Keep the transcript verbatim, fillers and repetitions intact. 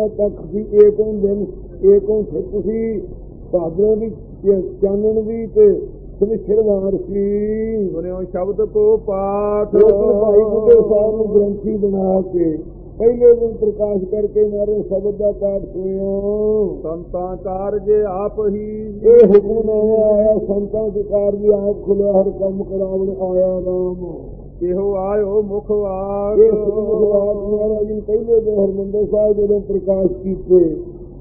ਤੱਕ ਸੀ ਏਕੋਂ ਦਿਨ ਏਕੋਂ ਠਿੱਕ ਸੀ, ਭਾਦਰੋਂ ਦੀ ਚਾਨਣ ਦੀ ਤੇ ਸ਼ਨਿਚਰਵਾਰ ਸੀ। ਸੁਣਿਓ ਸ਼ਬਦ ਕੋ ਪਾਠ ਭਾਈ ਬੁੱਢੇ ਸਾਹਿਬ ਨੂੰ ਗ੍ਰੰਥੀ ਬਣਾ ਕੇ ਪਹਿਲੇ ਦਿਨ ਪ੍ਰਕਾਸ਼ ਕਰਕੇ ਮਾਰੇ ਸ਼ਬਦ ਦਾ ਪਾਠ ਸੁਣਿਓ। ਸੰਤਾਂ ਕਾਰਜ ਆਪ ਹੀ ਇਹ ਹੁਕਮ ਨਵਾਂ ਆਇਆ, ਸੰਤਾਂ ਦੇ ਕਾਰਜ ਆਪ ਖੁੱਲਿਆ, ਹਰ ਕੰਮ ਕਰਾਵਣ ਆਇਆ ਰਾਮ। ਇਹੋ ਆਇਓ ਮੁਖਵਾਕ। ਇਹ ਮੁਖਵਾਕ ਮਹਾਰਾਜ ਜੀ ਪਹਿਲੇ ਦਿਨ ਹਰਿਮੰਦਰ ਸਾਹਿਬ ਜਦੋਂ ਪ੍ਰਕਾਸ਼ ਕੀਤੇ